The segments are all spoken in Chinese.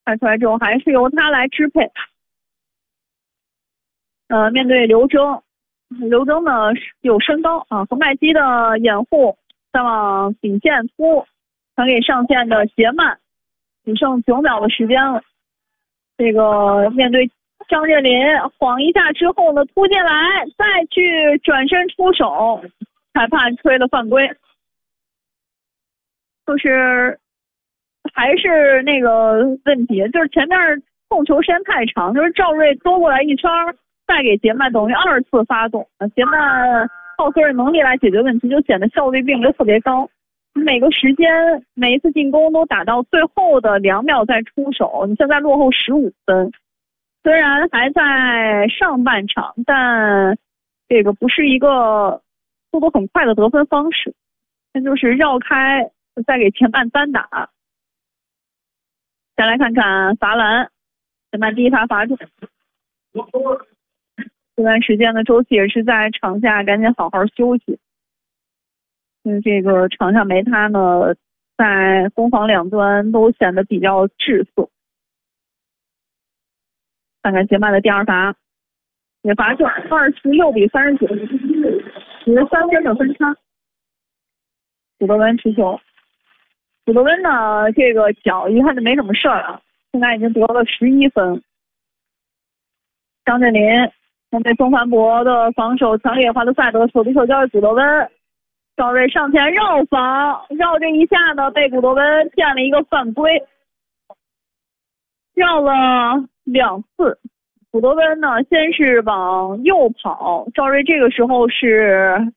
拍出来之后还是由他来支配。面对刘铮，刘铮呢有身高啊，和麦基的掩护，再往顶线突，传给上线的杰曼，只剩9秒的时间了。这个面对张镇麟晃一下之后呢，突进来，再去转身出手，裁判吹了犯规，就是还是那个问题，就是前面控球时间太长，就是赵睿多过来一圈，再给杰曼等于2次发动，杰曼靠个人能力来解决问题，就显得效率并不是特别高。每个时间每一次进攻都打到最后的2秒再出手，你现在落后15分，虽然还在上半场，但这个不是一个速度很快的得分方式，那就是绕开再给前半单打。再来看看罚篮，前半第一罚罚中。这段时间的周琦也是在场下赶紧好好休息。这个场上没他呢，在攻防两端都显得比较滞涩。看看杰曼的第2罚，也罚中，26比39，13分的分差。古德温持球，古德温呢这个脚一看就没什么事儿啊，现在已经得了11分。张镇麟面对宗凡博的防守强烈，华德赛德手递手交给古德温，赵睿上前绕防，绕这一下呢被古德温骗了一个犯规，绕了2次。古德温呢先是往右跑，赵睿这个时候是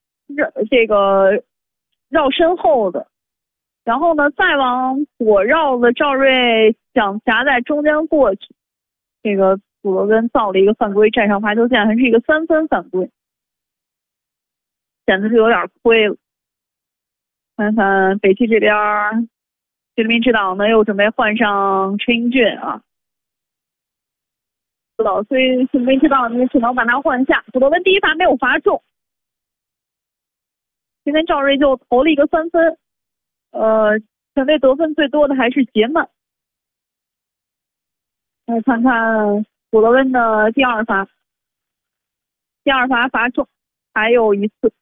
绕身后的，然后呢再往左绕的赵睿想夹在中间过去，这个古德温造了一个犯规，站上罚球线，还是一个3分犯规，显得就有点亏了。看看北汽这边，徐立民指导呢又准备换上陈英俊啊，所以徐立民指导呢只能把他换下。古德温第一罚没有罚中，今天赵睿就投了一个3分，全队得分最多的还是杰曼。来看看古德温的第2罚，第2罚罚中，还有一次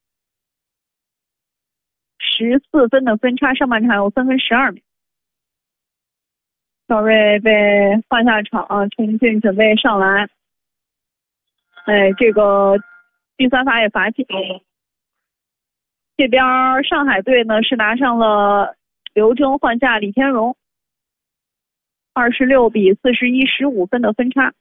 ，14分的分差，上半场有3分12秒。赵睿被换下场，陈英俊准备上来，这个第3罚也罚进。这边上海队呢是拿上了刘铮换下李天荣，26比41，15分的分差。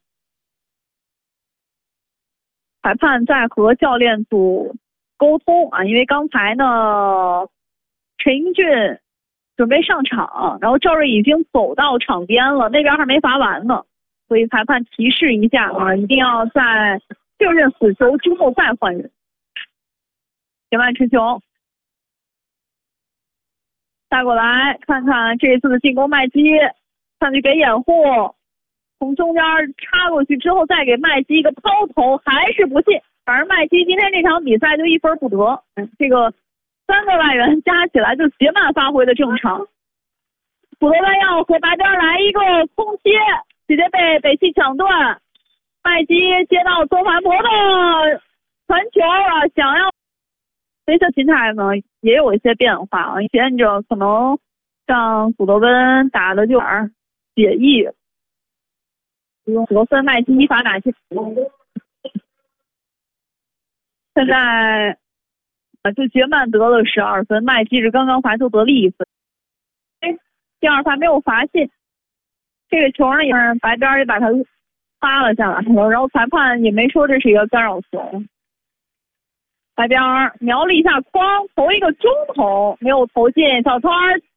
裁判在和教练组沟通啊，因为刚才呢陈英俊准备上场，然后赵睿已经走到场边了，那边还没罚完呢，所以裁判提示一下啊，一定要在确认死球之后再换人。杰曼持球，带过来看看这一次的进攻，麦基上去给掩护，从中间插过去之后再给麦基一个抛投，还是不进。反正麦基今天这场比赛就1分不得，这个3个外援加起来就杰曼发挥的正常。古德温要和白边来一个空切，直接被北汽抢断，麦基接到宗凡博的传球啊，想要所以这心态呢也有一些变化啊，先着可能让古德温打的就有点解意，用得分麦基1罚打进。现在就杰曼得了12分，麦基是刚刚罚球得了1分。第2罚没有罚进，这个球呢也是白边也把他发了下来，然后裁判也没说这是一个干扰球。白边瞄了一下框，投一个中投，没有投进，小川